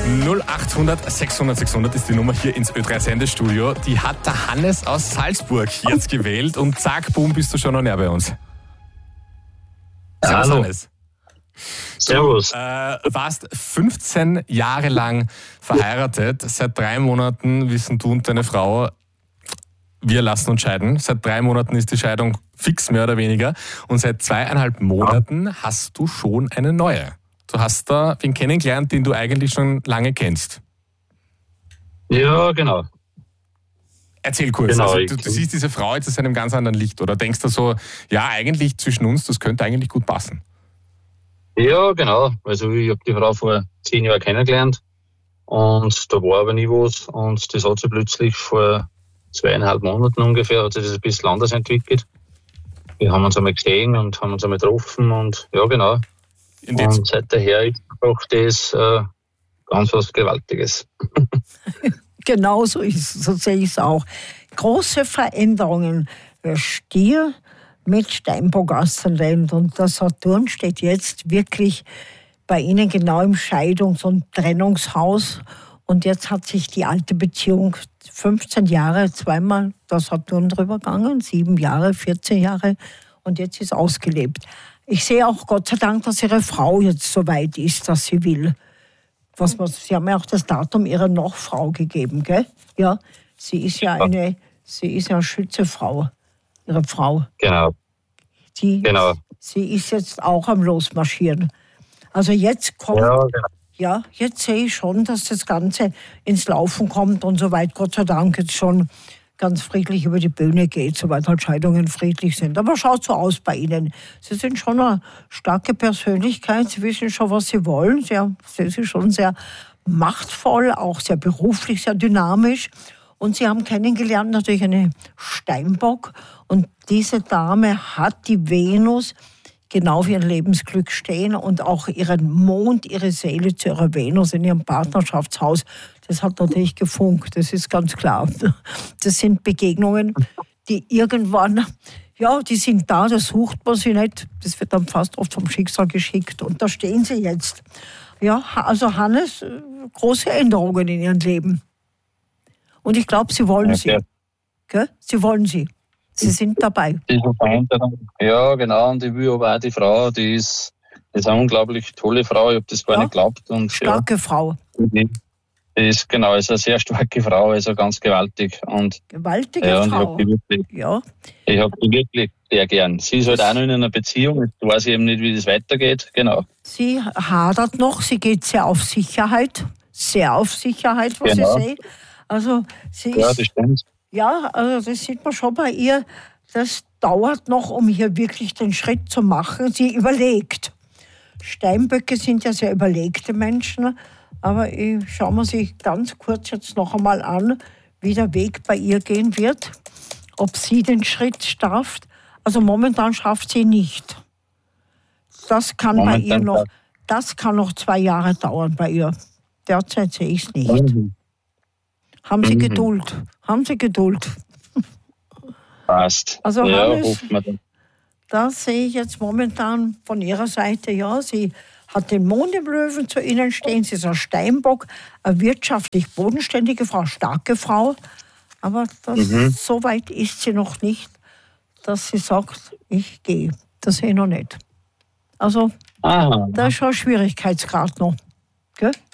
0800 600 600 ist die Nummer hier ins Ö3-Sendestudio. Die hat der Hannes aus Salzburg jetzt gewählt und zack, boom, bist du schon noch näher bei uns. Servus, Hallo. Hannes. Servus. Du warst 15 Jahre lang verheiratet. Seit 3 Monaten wissen du und deine Frau, wir lassen uns scheiden. Seit 3 Monaten ist die Scheidung fix, mehr oder weniger. Und seit 2,5 Monaten hast du schon eine neue. Du hast da wen kennengelernt, den du eigentlich schon lange kennst. Ja, genau. Erzähl kurz. Genau, Also, du siehst diese Frau jetzt aus einem ganz anderen Licht oder denkst du so, ja, eigentlich zwischen uns, das könnte eigentlich gut passen. Ja, genau. Also ich habe die Frau vor 10 Jahren kennengelernt und da war aber nie was und das hat sich plötzlich vor 2,5 Monaten ungefähr, hat sich das ein bisschen anders entwickelt. Wir haben uns einmal gesehen und haben uns einmal getroffen und ja, genau. Und seit daher ist auch das ganz was Gewaltiges. Genau so ist es, so sehe ich es auch. Große Veränderungen. Stier mit Steinbock-Aszendent und der Saturn steht jetzt wirklich bei Ihnen genau im Scheidungs- und Trennungshaus. Und jetzt hat sich die alte Beziehung 15 Jahre, zweimal der Saturn drüber gegangen, 7 Jahre, 14 Jahre und jetzt ist ausgelebt. Ich sehe auch Gott sei Dank, dass Ihre Frau jetzt so weit ist, dass sie will. Sie haben ja auch das Datum Ihrer Nachfrau gegeben, gell? Ja, sie ist ja eine Schützefrau, Ihre Frau. Genau. Genau. Sie ist jetzt auch am Losmarschieren. Also jetzt kommt, ja, jetzt sehe ich schon, dass das Ganze ins Laufen kommt und soweit Gott sei Dank jetzt schon ganz friedlich über die Bühne geht, soweit halt Scheidungen friedlich sind. Aber schaut so aus bei Ihnen. Sie sind schon eine starke Persönlichkeit, Sie wissen schon, was Sie wollen. Sie sind schon sehr machtvoll, auch sehr beruflich, sehr dynamisch. Und Sie haben kennengelernt natürlich eine Steinbock. Und diese Dame hat die Venus genau für ihr Lebensglück stehen und auch ihren Mond, ihre Seele zu ihrer Venus in ihrem Partnerschaftshaus. Das hat natürlich gefunkt, das ist ganz klar. Das sind Begegnungen, die irgendwann, ja, die sind da, da sucht man sie nicht. Das wird dann fast oft vom Schicksal geschickt und da stehen sie jetzt. Ja, also Hannes, große Änderungen in ihrem Leben. Und ich glaube, sie wollen sie. Gell? Sie wollen sie. Sie sind dabei. Ja, genau. Und ich will aber auch die Frau, die ist eine unglaublich tolle Frau. Ich habe das gar nicht geglaubt. Und, starke Frau. Die ist, genau, ist eine sehr starke Frau, also ganz gewaltig. Und, gewaltige Frau. Ich habe die wirklich sehr gern. Sie ist halt auch noch in einer Beziehung. Jetzt weiß ich eben nicht, wie das weitergeht. Genau. Sie hadert noch. Sie geht sehr auf Sicherheit. Sehr auf Sicherheit, was ich sehe. Also, sie ist, das stimmt. Ja, also das sieht man schon bei ihr. Das dauert noch, um hier wirklich den Schritt zu machen. Sie überlegt. Steinböcke sind ja sehr überlegte Menschen. Aber ich schaue mir sich ganz kurz jetzt noch einmal an, wie der Weg bei ihr gehen wird. Ob sie den Schritt schafft. Also momentan schafft sie nicht. Das kann bei ihr noch, das kann noch 2 Jahre dauern bei ihr. Derzeit sehe ich es nicht. Haben Sie Geduld. Haben Sie Geduld. Passt. Also ja, Hannes, da sehe ich jetzt momentan von Ihrer Seite, ja, sie hat den Mond im Löwen zu Ihnen stehen, sie ist ein Steinbock, eine wirtschaftlich bodenständige Frau, starke Frau, aber so weit ist sie noch nicht, dass sie sagt, ich gehe. Das sehe ich noch nicht. Also, da ist schon ein Schwierigkeitsgrad noch. Gell?